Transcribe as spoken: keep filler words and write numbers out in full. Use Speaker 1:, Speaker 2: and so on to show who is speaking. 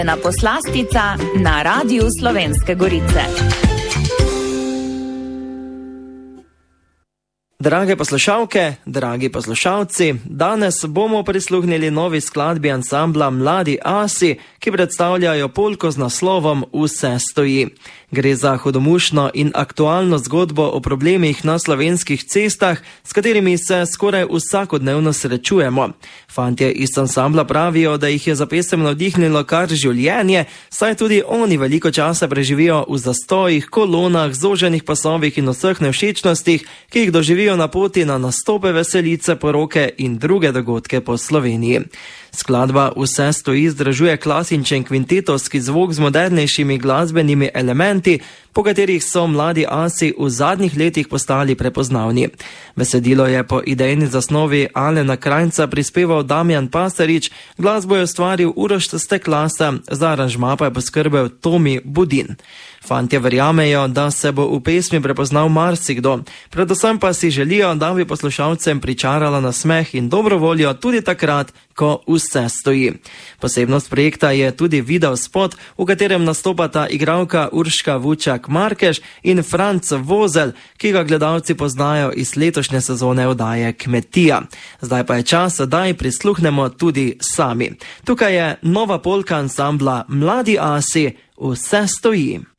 Speaker 1: Na poslastica na Radiu Slovenske Gorice.
Speaker 2: Drage poslušalke, dragi poslušalci, danes bomo prisluhnili novi skladbi ansambla Mladi asi, ki predstavljajo polko z naslovom Vse stoji. Gre za hudomušno in aktualno zgodbo o problemih na slovenskih cestah, s katerimi se skoraj vsakodnevno srečujemo. Fantje iz ansambla pravijo, da jih je za pesem navdihnilo kar življenje, saj tudi oni veliko časa preživijo v zastojih, kolonah, zoženih pasovih in vseh nevšečnostih, ki jih doživijo na poti na nastope, veselice, poroke in druge dogodke po Sloveniji. Skladba Vse stoji združuje klasičen kvintetovski zvok z modernejšimi glasbenimi elementi, po katerih so Mladi asi v zadnjih letih postali prepoznavni. Besedilo je po idejni zasnovi Alena Krajnca prispeval Damjan Pasarič, glasbo je ustvaril Uroš Steklasa, za aranžma pa je poskrbel Tomi Budin. Fantje verjamejo, da se bo v pesmi prepoznal marsikdo, predvsem pa si želijo, da bi poslušalcem pričarala nasmeh in dobro voljo tudi takrat, ko vse stoji. Posebnost projekta je tudi video spot, v katerem nastopata igralka Urška Vučak-Markeš in Franc Vozel, ki ga gledalci poznajo iz letošnje sezone oddaje Kmetija. Zdaj pa je čas, da ji prisluhnemo tudi sami. Tukaj je nova polka ansambla Mladi asi, Vse stoji.